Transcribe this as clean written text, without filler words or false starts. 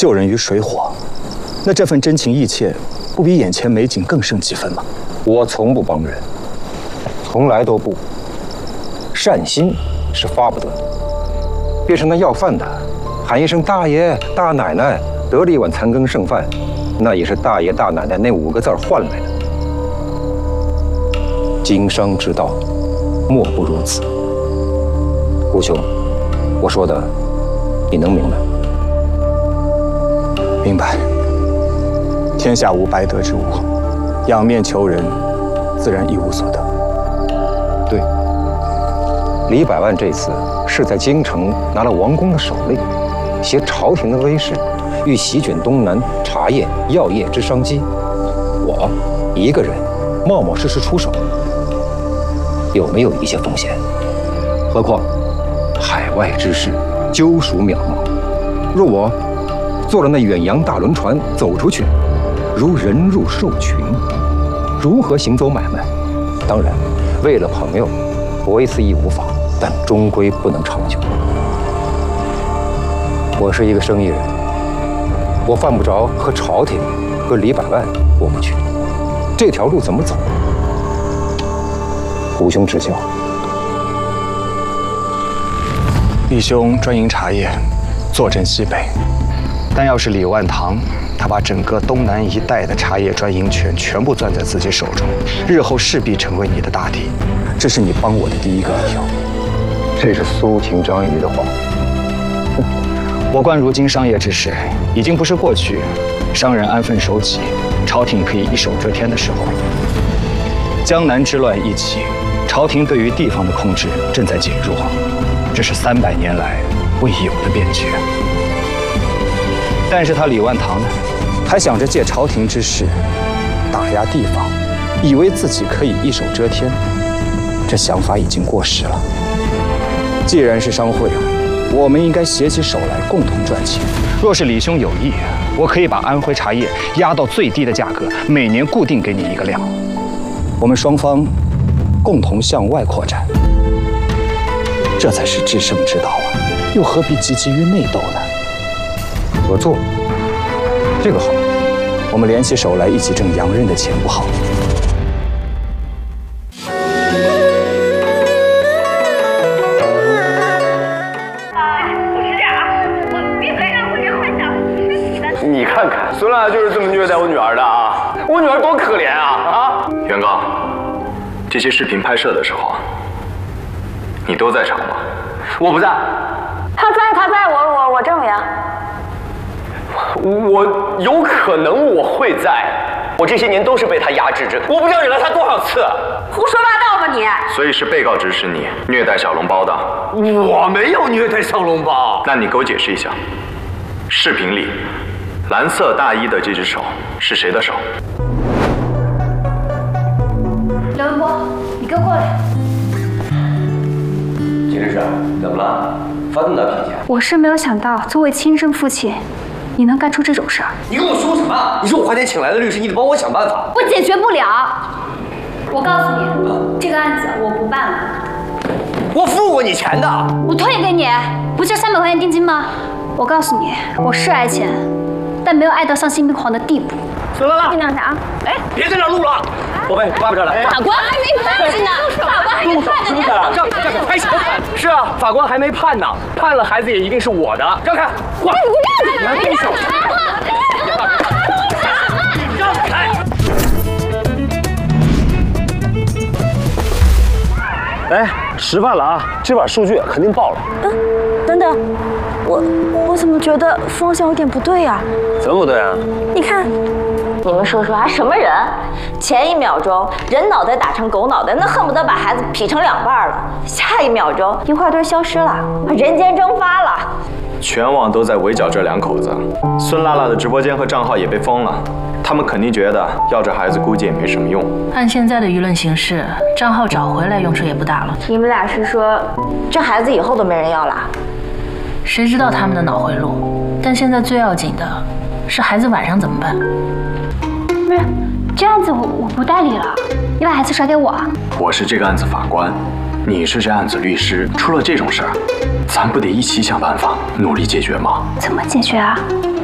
救人于水火，那这份真情意切，不比眼前美景更胜几分吗？ 我从不帮人，从来都不。善心是发不得的。别说那要饭的，喊一声大爷大奶奶，得了一碗残羹剩饭，那也是大爷大奶奶那5个字换来的。经商之道，莫不如此。胡兄，我说的，你能明白？ 明白。天下无白得之物，仰面求人，自然一无所得。 对，李百万这次是在京城拿了王公的手令，挟朝廷的威势，欲席卷东南茶叶、药业之商机。我一个人冒冒失失出手，有没有一些风险？何况海外之事，究属渺茫。若我坐了那远洋大轮船走出去，如人入兽群，如何行走买卖？当然，为了朋友，搏一次义无妨，但终归不能长久。我是一个生意人，我犯不着和朝廷、和李百万过不去。这条路怎么走？胡兄指教。 李兄专营茶叶，坐镇西北，但要是李万堂，他把整个东南一带的茶叶专营权全部攥在自己手中，日后势必成为你的大敌。这是你帮我的第一个理由。 这是苏秦、张仪的话。 我观如今商业之势，已经不是过去商人安分守己，朝廷可以一手遮天的时候。江南之乱一起，朝廷对于地方的控制正在减弱，这是300年来未有的变局。但是他李万堂呢，还想着借朝廷之势打压地方，以为自己可以一手遮天，这想法已经过时了。既然是商会，我们应该携起手来共同赚钱。若是李兄有意，我可以把安徽茶叶压到最低的价格，每年固定给你一个量，我们双方共同向外扩展，这才是制胜之道啊！又何必积极于内斗呢？ 合作，这个好。 我们联起手来，一起挣洋人的钱，不好？ 你看看，孙辣就是这么虐待我女儿的啊！我女儿多可怜啊！ 元刚，这些视频拍摄的时候，你都在场吗？ 我不在。 他在，我证明。 我有可能我会在，我这些年都是被他压制着，我不知道忍了他多少次。 胡说八道吧你！ 所以是被告指使你虐待小笼包的。 我没有虐待小笼包。 那你给我解释一下，视频里蓝色大衣的这只手是谁的手？ 刘文波，你给我过来。 金律师，怎么了？发这么大脾气？ 我是没有想到，作为亲生父亲，你能干出这种事儿。 你跟我说什么？你是我花钱请来的律师，你得帮我想办法。 我解决不了。我告诉你，这个案子我不办了。 我付过你钱的。 我退给你，不就300块钱定金吗？我告诉你，我是爱钱，但没有爱到丧心病狂的地步。 孙辣辣， 你等啥？哎， 别在这儿录了，宝贝，爸爸这儿来。 法官还没判呢，法官还没判呢，你让开什么判？是啊，法官还没判呢，判了孩子也一定是我的。让开，过来！你还动手？让开！哎，吃饭了啊！这把数据肯定爆了。 等等，我怎么觉得方向有点不对呀？ 怎么不对啊？ 你看， 你们说说，还什么人？前一秒钟人脑袋打成狗脑袋，那恨不得把孩子劈成2半了；下一秒钟一块堆消失了，人间蒸发了。 全网都在围剿这2口子，孙辣辣的直播间和账号也被封了。他们肯定觉得要这孩子估计也没什么用。 按现在的舆论形势，账号找回来用处也不大了。 你们俩是说，这孩子以后都没人要了？ 谁知道他们的脑回路？但现在最要紧的是孩子晚上怎么办？ 不是，这案子我不代理了，你把孩子甩给我。 我是这个案子法官，你是这案子律师，出了这种事儿，咱不得一起想办法，努力解决吗？ 怎么解决啊？